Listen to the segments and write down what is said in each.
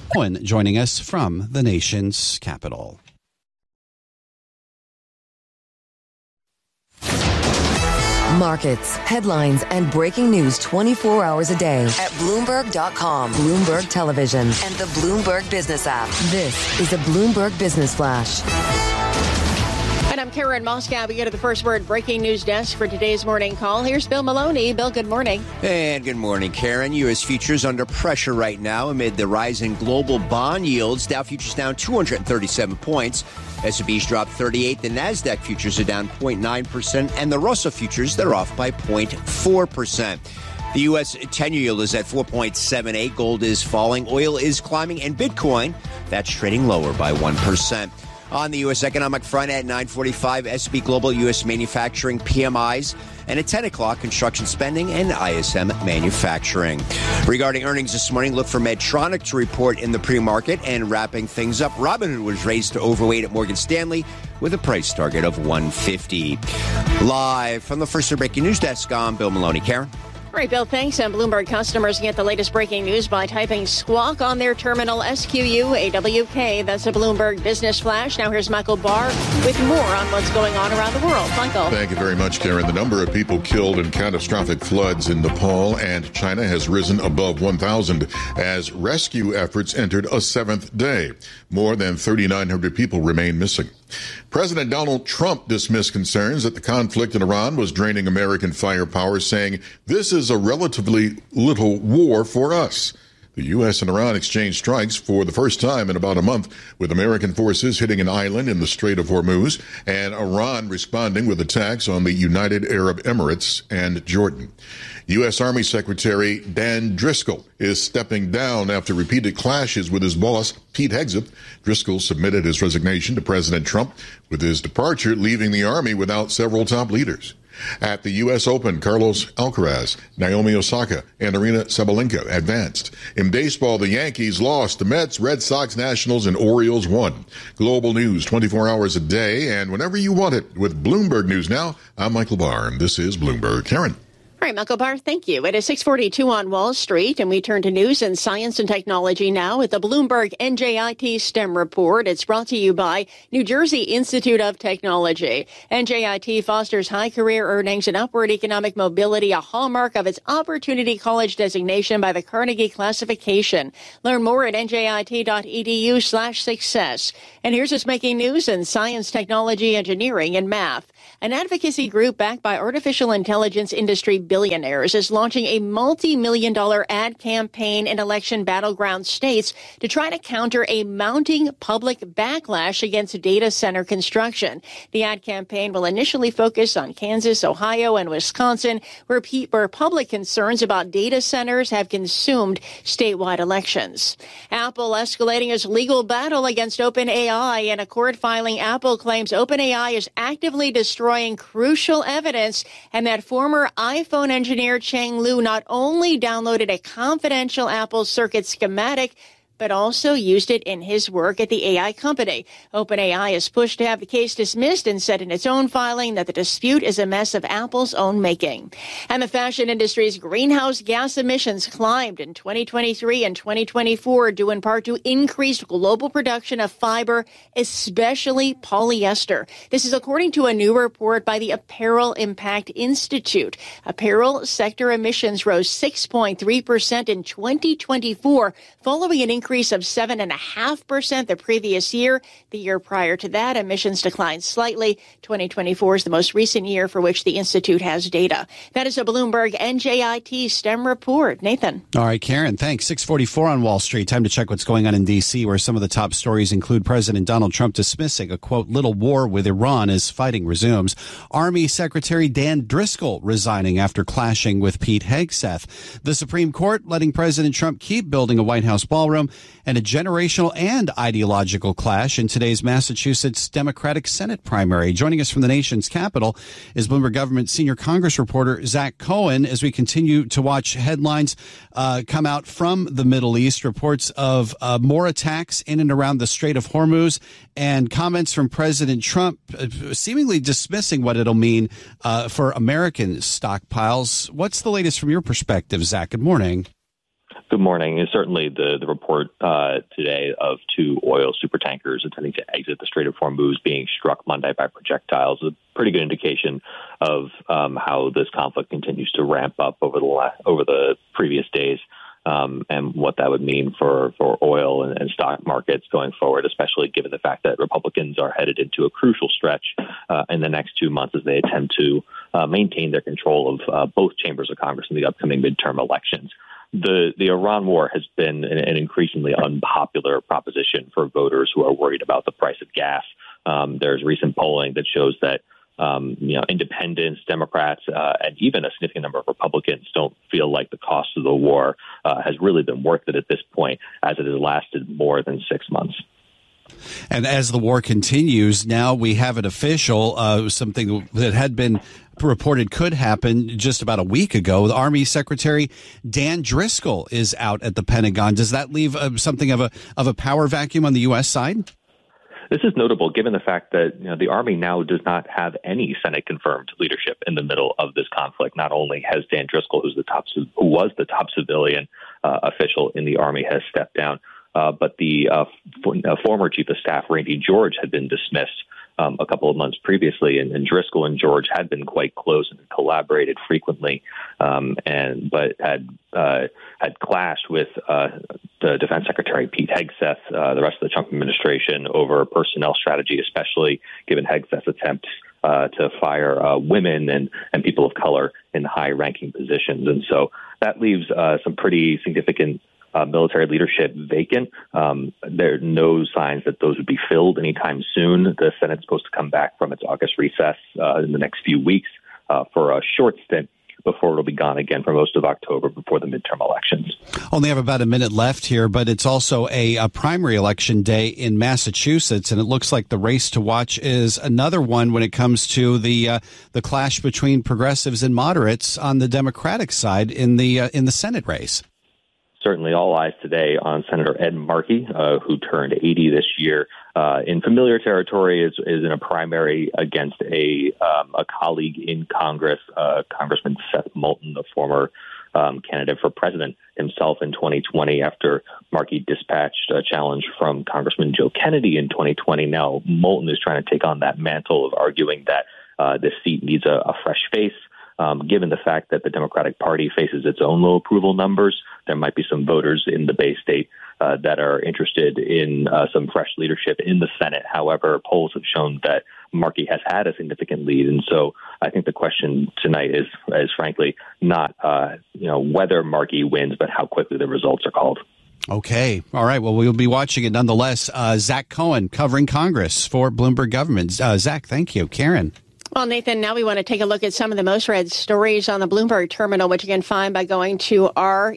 Cohen joining us from the nation's capital. Markets, headlines, and breaking news 24 hours a day at Bloomberg.com, Bloomberg Television, and the Bloomberg Business app. This is a Bloomberg Business Flash. And I'm Karen Moscow. We go to the First Word breaking news desk for today's morning call. Here's Bill Maloney. Bill, good morning. And good morning, Karen. U.S. futures under pressure right now amid the rise in global bond yields. Dow futures down 237 points. S&P's dropped 38. The NASDAQ futures are down 0.9%. And the Russell futures, they're off by 0.4%. The U.S. 10-year yield is at 4.78. Gold is falling. Oil is climbing. And Bitcoin, that's trading lower by 1%. On the U.S. economic front at 9:45, S&P Global U.S. manufacturing PMIs, and at 10 o'clock, construction spending and ISM manufacturing. Regarding earnings this morning, look for Medtronic to report in the pre-market. And wrapping things up, Robinhood was raised to overweight at Morgan Stanley with a price target of $150. Live from the First Breaking News Desk, I'm Bill Maloney. Karen? All right, Bill, thanks. And Bloomberg customers get the latest breaking news by typing Squawk on their terminal, SQUAWK. That's a Bloomberg Business Flash. Now here's Michael Barr with more on what's going on around the world. Michael. Thank you very much, Karen. The number of people killed in catastrophic floods in Nepal and China has risen above 1,000 as rescue efforts entered a seventh day. More than 3,900 people remain missing. President Donald Trump dismissed concerns that the conflict in Iran was draining American firepower, saying, "This is a relatively little war for us." The U.S. and Iran exchanged strikes for the first time in about a month, with American forces hitting an island in the Strait of Hormuz and Iran responding with attacks on the United Arab Emirates and Jordan. U.S. Army Secretary Dan Driscoll is stepping down after repeated clashes with his boss, Pete Hegseth. Driscoll submitted his resignation to President Trump, with his departure leaving the Army without several top leaders. At the U.S. Open, Carlos Alcaraz, Naomi Osaka, and Arina Sabalenka advanced. In baseball, the Yankees lost. The Mets, Red Sox, Nationals, and Orioles won. Global news 24 hours a day and whenever you want it with Bloomberg News Now. I'm Michael Barr, and this is Bloomberg. Karen. All right, Michael Barr, thank you. It is 6:42 on Wall Street, and we turn to news and science and technology now with the Bloomberg NJIT STEM report. It's brought to you by New Jersey Institute of Technology. NJIT fosters high career earnings and upward economic mobility, a hallmark of its Opportunity College designation by the Carnegie Classification. Learn more at njit.edu/success. And here's what's making news in science, technology, engineering, and math. An advocacy group backed by artificial intelligence industry billionaires is launching a multi-million-dollar ad campaign in election battleground states to try to counter a mounting public backlash against data center construction. The ad campaign will initially focus on Kansas, Ohio, and Wisconsin, where public concerns about data centers have consumed statewide elections. Apple escalating its legal battle against OpenAI. In a court filing, Apple claims OpenAI is actively destroying crucial evidence and that former iPhone engineer Chang Liu not only downloaded a confidential Apple circuit schematic, but also used it in his work at the AI company. OpenAI has pushed to have the case dismissed and said in its own filing that the dispute is a mess of Apple's own making. And the fashion industry's greenhouse gas emissions climbed in 2023 and 2024, due in part to increased global production of fiber, especially polyester. This is according to a new report by the Apparel Impact Institute. Apparel sector emissions rose 6.3% in 2024, following an increase of 7.5% the previous year. The year prior to that, emissions declined slightly. 2024 is the most recent year for which the Institute has data. That is a Bloomberg NJIT STEM report. Nathan. All right, Karen, thanks. 6:44 on Wall Street. Time to check what's going on in D.C., where some of the top stories include President Donald Trump dismissing a, quote, little war with Iran as fighting resumes. Army Secretary Dan Driscoll resigning after clashing with Pete Hegseth. The Supreme Court letting President Trump keep building a White House ballroom, and a generational and ideological clash in today's Massachusetts Democratic Senate primary. Joining us from the nation's capital is Bloomberg Government senior Congress reporter Zach Cohen as we continue to watch headlines come out from the Middle East, reports of more attacks in and around the Strait of Hormuz, and comments from President Trump seemingly dismissing what it'll mean for American stockpiles. What's the latest from your perspective, Zach? Good morning. Good morning. And certainly the report today of 2 oil supertankers attempting to exit the Strait of Hormuz being struck Monday by projectiles is a pretty good indication of how this conflict continues to ramp up over the previous days, and what that would mean for oil and stock markets going forward, especially given the fact that Republicans are headed into a crucial stretch in the next 2 months as they attempt to maintain their control of both chambers of Congress in the upcoming midterm elections. The Iran war has been an increasingly unpopular proposition for voters who are worried about the price of gas. There's recent polling that shows that independents, Democrats, and even a significant number of Republicans don't feel like the cost of the war has really been worth it at this point, as it has lasted more than 6 months. And as the war continues, now we have it official, something that had been reported could happen just about a week ago. The Army Secretary Dan Driscoll is out at the Pentagon. Does that leave something of a power vacuum on the U.S. side? This is notable given the fact that the Army now does not have any Senate-confirmed leadership in the middle of this conflict. Not only has Dan Driscoll, who was the top civilian official in the Army, has stepped down, but the former Chief of Staff, Randy George, had been dismissed a couple of months previously, and Driscoll and George had been quite close and collaborated frequently, but had clashed with the Defense Secretary Pete Hegseth, the rest of the Trump administration, over personnel strategy, especially given Hegseth's attempts to fire women and people of color in high-ranking positions. And so that leaves some pretty significant military leadership vacant. There are no signs that those would be filled anytime soon. The Senate's supposed to come back from its August recess in the next few weeks for a short stint before it'll be gone again for most of October before the midterm elections. Only have about a minute left here, but it's also a primary election day in Massachusetts, and it looks like the race to watch is another one when it comes to the clash between progressives and moderates on the Democratic side in the Senate race. Certainly all eyes today on Senator Ed Markey, who turned 80 this year, in familiar territory, is in a primary against a colleague in Congress, Congressman Seth Moulton, the former candidate for president himself in 2020 after Markey dispatched a challenge from Congressman Joe Kennedy in 2020. Now Moulton is trying to take on that mantle of arguing that this seat needs a fresh face. Given the fact that the Democratic Party faces its own low approval numbers, there might be some voters in the Bay State that are interested in some fresh leadership in the Senate. However, polls have shown that Markey has had a significant lead. And so I think the question tonight is frankly not whether Markey wins, but how quickly the results are called. Okay. All right. Well, we'll be watching it nonetheless. Zach Cohen covering Congress for Bloomberg Government. Zach, thank you. Karen. Well, Nathan, now we want to take a look at some of the most read stories on the Bloomberg terminal, which you can find by going to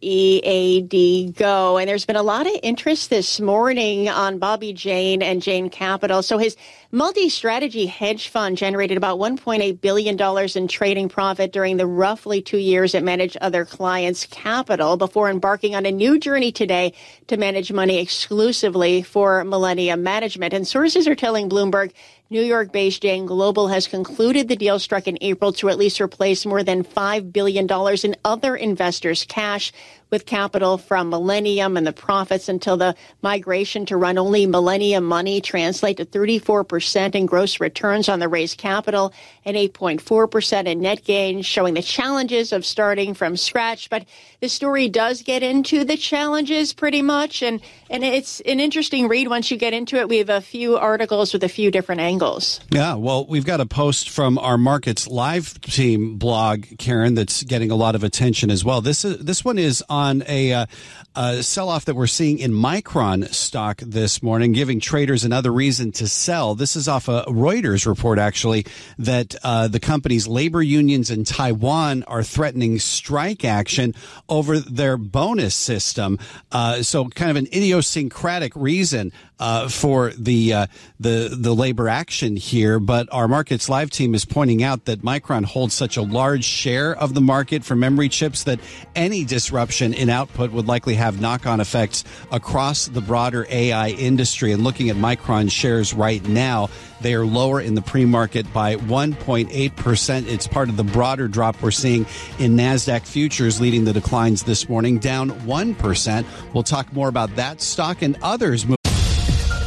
READ Go. And there's been a lot of interest this morning on Bobby Jane and Jane Capital. So his multi-strategy hedge fund generated about $1.8 billion in trading profit during the roughly 2 years it managed other clients' capital before embarking on a new journey today to manage money exclusively for Millennium Management. And sources are telling Bloomberg New York-based Jane Global has concluded the deal struck in April to at least replace more than $5 billion in other investors' cash with capital from Millennium, and the profits until the migration to run only Millennium money translate to 34% in gross returns on the raised capital and 8.4% in net gains, showing the challenges of starting from scratch. But the story does get into the challenges pretty much, and it's an interesting read once you get into it. We have a few articles with a few different angles. Yeah, well, we've got a post from our Markets Live team blog, Karen, that's getting a lot of attention as well. This one is on a sell-off that we're seeing in Micron stock this morning, giving traders another reason to sell. This is off a Reuters report, actually, that the company's labor unions in Taiwan are threatening strike action over their bonus system. So kind of an idiosyncratic reason for the labor action here. But our Markets Live team is pointing out that Micron holds such a large share of the market for memory chips that any disruption in output would likely have knock-on effects across the broader AI industry. And looking at Micron shares right now, they are lower in the pre-market by 1.8%. It's part of the broader drop we're seeing in NASDAQ futures, leading the declines this morning, down 1%. We'll talk more about that stock and others moving